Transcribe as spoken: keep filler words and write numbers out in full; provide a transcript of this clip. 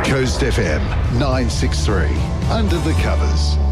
Coast F M nine six three, Under the Covers.